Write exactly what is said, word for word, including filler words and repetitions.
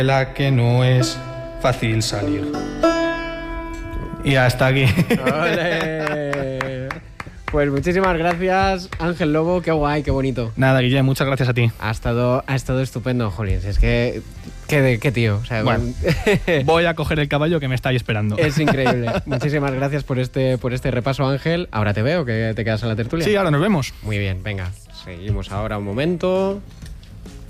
la que no es fácil salir. Y hasta aquí. ¡Ole! Pues muchísimas gracias, Ángel Lobo, qué guay, qué bonito. Nada, Guille, muchas gracias a ti. Ha estado, ha estado estupendo, Jolín. Es que, qué, qué tío. O sea, bueno, voy a coger el caballo que me está ahí esperando. Es increíble. Muchísimas gracias por este, por este repaso, Ángel. Ahora te veo, que te quedas en la tertulia. Sí, ahora nos vemos. Muy bien, venga. Seguimos ahora un momento.